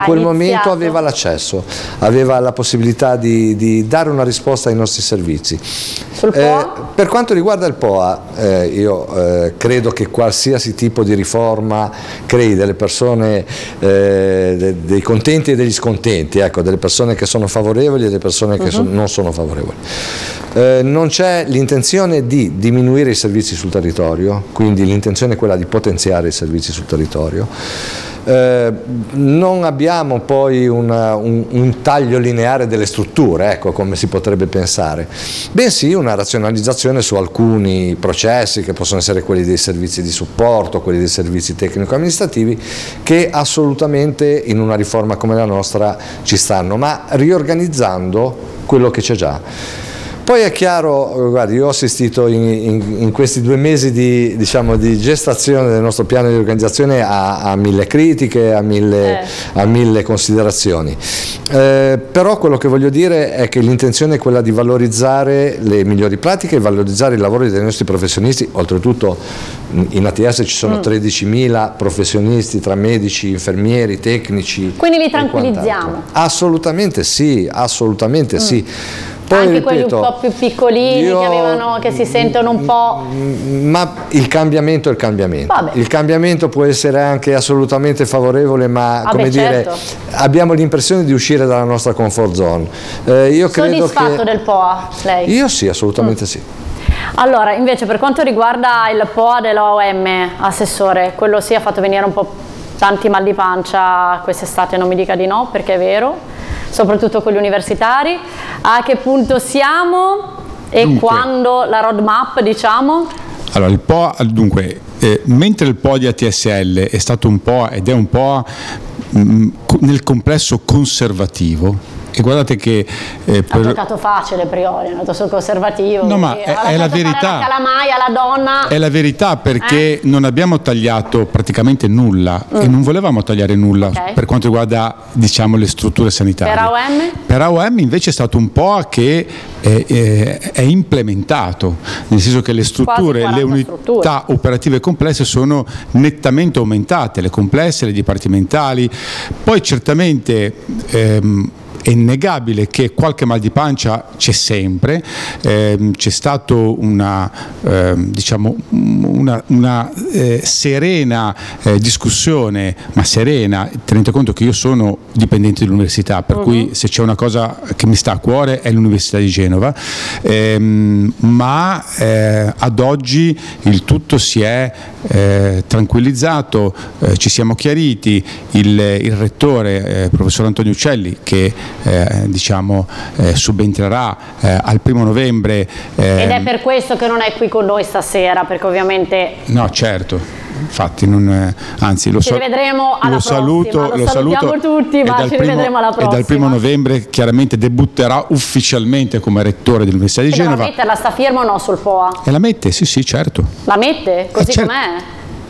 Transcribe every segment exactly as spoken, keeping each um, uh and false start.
In quel momento aveva l'accesso, aveva la possibilità di, di dare una risposta ai nostri servizi. Sul P O A? Eh, per quanto riguarda il P O A, eh, io eh, credo che qualsiasi tipo di riforma crei delle persone, eh, de, dei contenti e degli scontenti, ecco, delle persone che sono favorevoli e delle persone che uh-huh. son, non sono favorevoli. Eh, non c'è l'intenzione di diminuire i servizi sul territorio, quindi l'intenzione è quella di potenziare i servizi sul territorio. Eh, non abbiamo poi una, un, un taglio lineare delle strutture, ecco, come si potrebbe pensare, bensì una razionalizzazione su alcuni processi che possono essere quelli dei servizi di supporto, quelli dei servizi tecnico-amministrativi, che assolutamente in una riforma come la nostra ci stanno, ma riorganizzando quello che c'è già. Poi è chiaro, guardi, io ho assistito in, in, in questi due mesi di, diciamo, di gestazione del nostro piano di organizzazione a, a mille critiche, a mille, eh. a mille considerazioni, eh, però quello che voglio dire è che l'intenzione è quella di valorizzare le migliori pratiche e valorizzare il lavoro dei nostri professionisti. Oltretutto in A T S ci sono mm. tredicimila professionisti tra medici, infermieri, tecnici. Quindi li tranquillizziamo? Assolutamente sì, assolutamente mm. sì. Poi, anche ripeto, quelli un po' più piccolini io, che, avevano, che si sentono un po'... Ma il cambiamento è il cambiamento. Vabbè. Il cambiamento può essere anche assolutamente favorevole, ma Vabbè, come certo. dire, abbiamo l'impressione di uscire dalla nostra comfort zone. Eh, io credo Soddisfatto che... del P O A, lei? Io sì, assolutamente mm. sì. Allora, invece per quanto riguarda il P O A dell'O M, assessore, quello sì ha fatto venire un po' tanti mal di pancia quest'estate, non mi dica di no, perché è vero, soprattutto con gli universitari. A che punto siamo e dunque, quando la roadmap, diciamo? Allora, il P O A, dunque, eh, mentre il P O A di A T S L è stato un P O A ed è un P O A mh, nel complesso conservativo, e guardate che eh, per... ha giocato facile Priori, è andato sul conservativo, no, ma è, è la verità, la calamaia, la donna, è la verità, perché eh? non abbiamo tagliato praticamente nulla mm. e non volevamo tagliare nulla okay. per quanto riguarda, diciamo, le strutture sanitarie. Per A O M? Per A O M invece è stato un P O A che è, è, è implementato, nel senso che le strutture, le unità strutture. operative complesse sono nettamente aumentate, le complesse, le dipartimentali. Poi certamente ehm, è innegabile che qualche mal di pancia c'è sempre, eh, c'è stato una, eh, diciamo una, una eh, serena eh, discussione, ma serena, tenete conto che io sono dipendente dell'università, per uh-huh. cui se c'è una cosa che mi sta a cuore è l'Università di Genova, ehm, ma eh, ad oggi il tutto si è eh, tranquillizzato, eh, ci siamo chiariti, il, il rettore, eh, professor Antonio Uccelli, che Eh, diciamo eh, subentrerà eh, al primo novembre eh, ed è per questo che non è qui con noi stasera, perché ovviamente no, certo, infatti non, eh, anzi lo, ci rivedremo alla lo saluto, prossima, lo, lo salutiamo saluto tutti, ma ci primo, rivedremo alla prossima. E dal primo novembre chiaramente debutterà ufficialmente come rettore dell'Università di Genova. Ma metterla sta firma o no sul P O A? E la mette, sì sì, certo. La mette? Così eh, certo. com'è?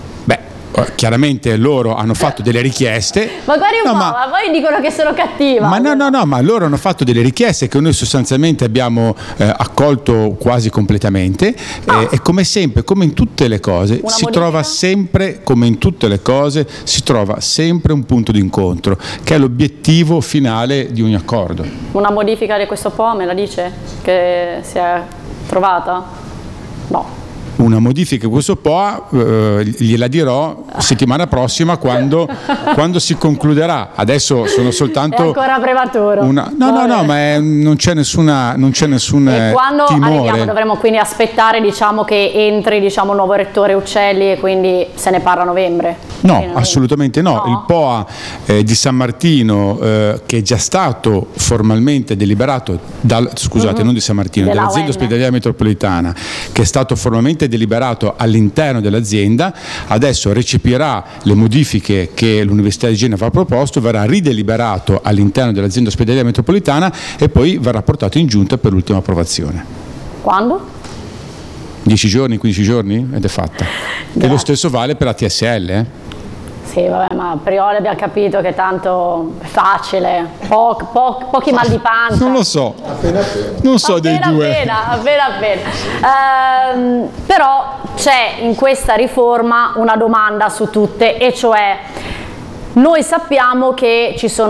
Chiaramente loro hanno fatto delle richieste. Ma guardi un no, po', ma, ma poi dicono che sono cattiva. Ma no, no, no, ma loro hanno fatto delle richieste che noi sostanzialmente abbiamo eh, accolto quasi completamente. Ah. Eh, e come sempre, come in tutte le cose, Una si modifica? trova sempre, come in tutte le cose, si trova sempre un punto d'incontro, che è l'obiettivo finale di ogni accordo. Una modifica di questo P O A me la dice che si è trovata? No. Una modifica di questo P O A eh, gliela dirò settimana prossima quando, quando si concluderà. Adesso sono soltanto è ancora prematuro. Una, no, no, no, ma è, non c'è nessuna, non c'è nessun e quando timore. Arriviamo, dovremmo quindi aspettare, diciamo, che entri, diciamo, il nuovo rettore Uccelli e quindi se ne parla a novembre. No, quindi assolutamente no. no. Il P O A eh, di San Martino, eh, che è già stato formalmente deliberato dal, scusate, uh-huh. non di San Martino, dell'azienda ospedaliera metropolitana, che è stato formalmente deliberato all'interno dell'azienda, adesso recepirà le modifiche che l'Università di Genova ha proposto, verrà rideliberato all'interno dell'azienda ospedaliera metropolitana e poi verrà portato in giunta per l'ultima approvazione. Quando? dieci giorni, quindici giorni ed è fatta. Grazie. E lo stesso vale per A T S L, eh? Sì, vabbè, ma a priori abbiamo capito che tanto è facile, po- po- pochi mal di pancia. Non lo so, non so appena dei due. Appena, appena, appena. Ehm, però c'è in questa riforma una domanda su tutte, e cioè Noi sappiamo che ci sono